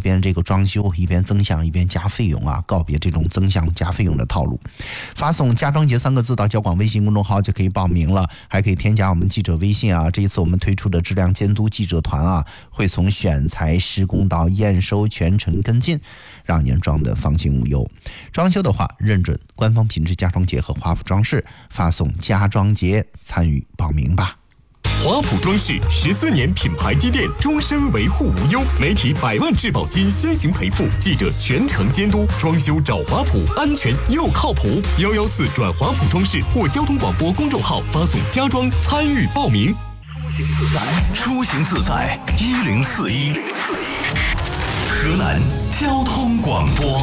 边这个装修，一边增项，一边加费用啊，告别这种增项加费用的套路。发送家装节3个字到交广微信公众号就可以报名了，还可以添加我们记者微信啊。这一次我们推出的质量监督记者团啊，会从选材、施工到验收全程跟进，让您装得放心无忧。装修的话，认准官方品质家装节和华普装饰，发送家装节参与报名吧。 华普装饰14年品牌积淀，终身维护无忧，媒体100万质保金先行赔付，记者全程监督，装修找华普，安全又靠谱。114转华普装饰或交通广播公众号发送家装参与报名。 出行自在1041，河南交通广播。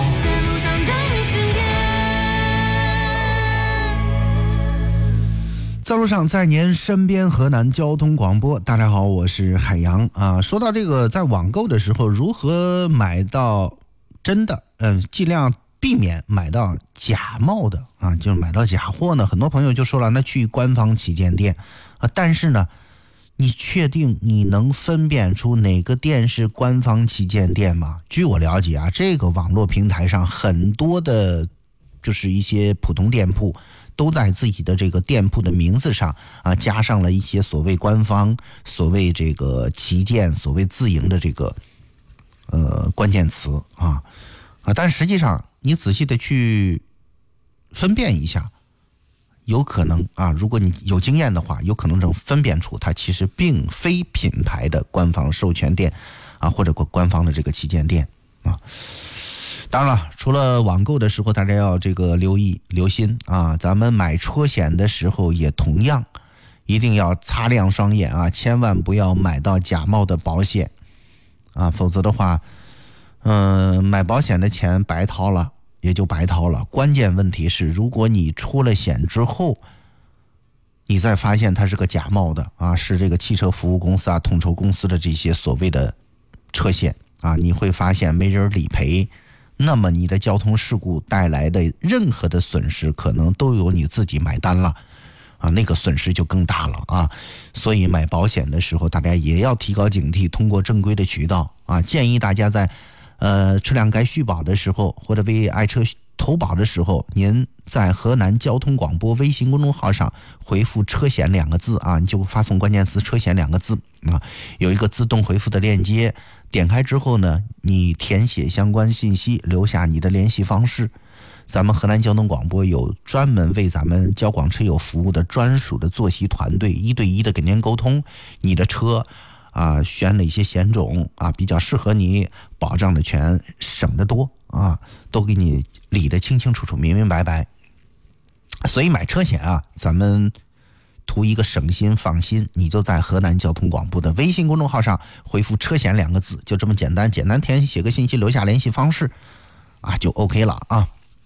在路上，在您身边，河南交通广播。大家好，我是海洋啊。说到这个，在网购的时候，如何买到真的，尽量避免买到假冒的啊，就是买到假货呢。很多朋友就说了，那去官方旗舰店啊，但是呢，你确定你能分辨出哪个店是官方旗舰店吗？据我了解啊，这个网络平台上很多的，就是一些普通店铺，都在自己的这个店铺的名字上啊，加上了一些所谓官方、所谓这个旗舰、所谓自营的这个关键词啊，但实际上你仔细的去分辨一下，有可能啊，如果你有经验的话，有可能能分辨出它其实并非品牌的官方授权店啊，或者官方的这个旗舰店啊。当然了，除了网购的时候，大家要这个留意留心啊，咱们买车险的时候也同样一定要擦亮双眼啊，千万不要买到假冒的保险啊，否则的话买保险的钱白掏了，也就白掏了。关键问题是，如果你出了险之后，你再发现它是个假冒的啊，是这个汽车服务公司啊、统筹公司的这些所谓的车险啊，你会发现没人理赔，那么你的交通事故带来的任何的损失，可能都由你自己买单了啊，那个损失就更大了啊。所以买保险的时候，大家也要提高警惕，通过正规的渠道啊。建议大家在车辆该续保的时候，或者为爱车投保的时候，您在河南交通广播微信公众号上回复车险2个字啊，你就发送关键词车险2个字啊，有一个自动回复的链接，点开之后呢，你填写相关信息，留下你的联系方式。咱们河南交通广播有专门为咱们交广车友服务的专属的作息团队，1对1的给您沟通你的车啊，选哪些险种啊比较适合你，保障的全省得多啊，都给你理得清清楚楚、明明白白。所以买车险啊，咱们图一个省心放心，你就在河南交通广播的微信公众号上回复车险2个字，就这么简单，简单填写个信息，留下联系方式啊，就 OK 了啊。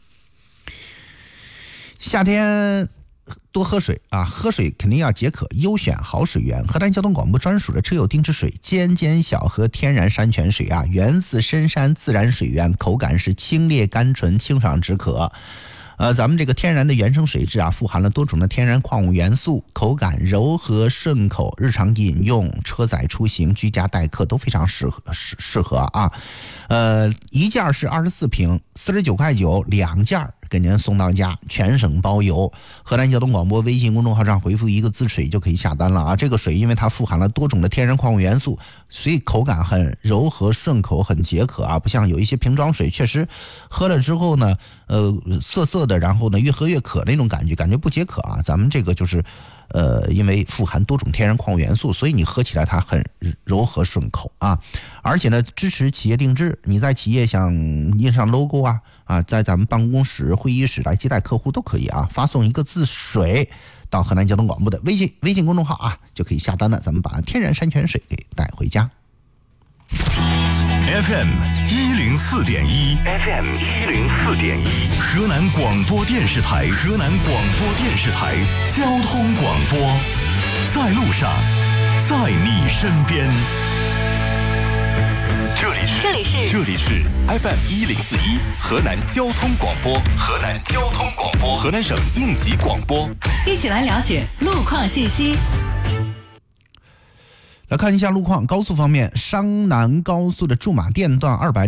夏天多喝水啊，喝水肯定要解渴，优选好水源。河南交通广播专属的车友定制水，尖尖小河天然山泉水啊，源自深山自然水源，口感是清冽甘醇、清爽止渴。咱们这个天然的原生水质啊，富含了多种的天然矿物元素，口感柔和顺口，日常饮用、车载出行、居家待客都非常适合啊。一件是24瓶，49.9块，2件给您送到家，全省包邮。河南交通广播微信公众号上回复1个字水就可以下单了啊。这个水因为它富含了多种的天然矿物元素，所以口感很柔和顺口，很解渴啊，不像有一些瓶装水确实喝了之后呢涩涩的，然后呢越喝越渴那种感觉不解渴啊。咱们这个就是因为富含多种天然矿物元素，所以你喝起来它很柔和顺口啊。而且呢支持企业定制，你在企业想印上 logo 啊，在咱们办公室、会议室来接待客户都可以啊。发送1个字水到河南交通广播的微信公众号啊，就可以下单了。咱们把天然山泉水给带回家。 FM 104.1 ，FM 104.1，河南广播电视台，河南广播电视台交通广播，在路上，在你身边。这里是 FM 104.1，河南交通广播，河南交通广播，河南省应急广播， 一起来了解路况信息。 来看一下路况，高速方面，商南高速的驻马店段260